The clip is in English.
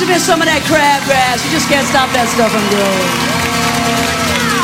me some of that crabgrass. You just can't stop that stuff from growing.